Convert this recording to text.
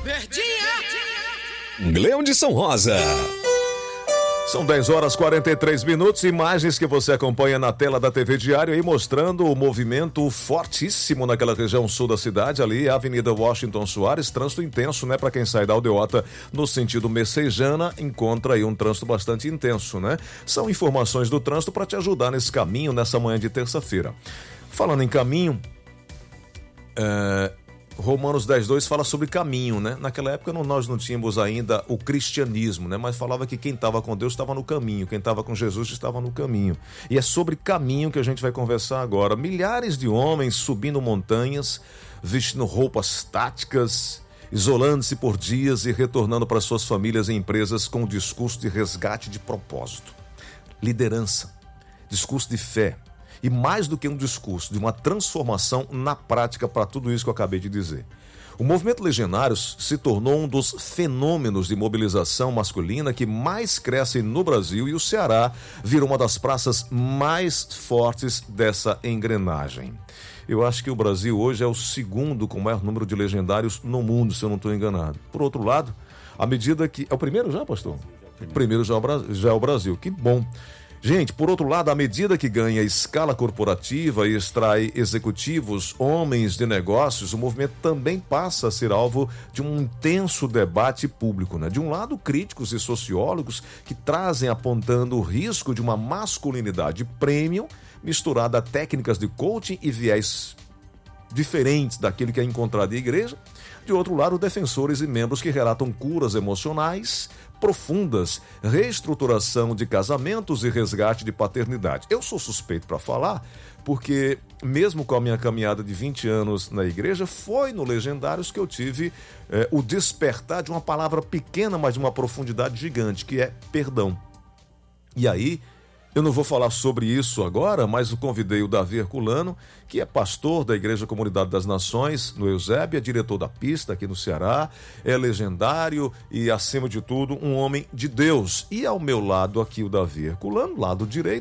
Leão de São Rosa. São 10h43, imagens que você acompanha na tela da TV Diário aí mostrando o movimento fortíssimo naquela região sul da cidade, ali a Avenida Washington Soares, trânsito intenso, né? Para quem sai da Aldeota no sentido Messejana, encontra aí um trânsito bastante intenso, né? São informações do trânsito para te ajudar nesse caminho, nessa manhã de terça-feira. Falando em caminho, Romanos 10:2 fala sobre caminho, né? Naquela época nós não tínhamos ainda o cristianismo, né? Mas falava que quem estava com Deus estava no caminho, quem estava com Jesus estava no caminho. E é sobre caminho que a gente vai conversar agora. Milhares de homens subindo montanhas, vestindo roupas táticas, isolando-se por dias e retornando para suas famílias e empresas com o discurso de resgate de propósito. Liderança, discurso de fé. E mais do que um discurso, de uma transformação na prática para tudo isso que eu acabei de dizer. O movimento Legionários se tornou um dos fenômenos de mobilização masculina que mais crescem no Brasil, e o Ceará virou uma das praças mais fortes dessa engrenagem. Eu acho que o Brasil hoje é o segundo com o maior número de legendários no mundo, se eu não estou enganado. Por outro lado, à medida que... É o primeiro já, pastor? O primeiro já é o Brasil. Que bom. Gente, por outro lado, à medida que ganha escala corporativa e extrai executivos, homens de negócios, o movimento também passa a ser alvo de um intenso debate público, né? De um lado, críticos e sociólogos que trazem apontando o risco de uma masculinidade premium misturada a técnicas de coaching e viés diferentes daquilo que é encontrado em igreja. De outro lado, defensores e membros que relatam curas emocionais profundas, reestruturação de casamentos e resgate de paternidade. Eu sou suspeito para falar, porque mesmo com a minha caminhada de 20 anos na igreja, foi no Legendários que eu tive o despertar de uma palavra pequena, mas de uma profundidade gigante, que é perdão. E aí, eu não vou falar sobre isso agora, mas eu convidei o Davi Herculano, que é pastor da Igreja Comunidade das Nações, no Eusébio, é diretor da Pista aqui no Ceará, é legendário e, acima de tudo, um homem de Deus. E ao meu lado aqui o Davi Herculano, lado direito,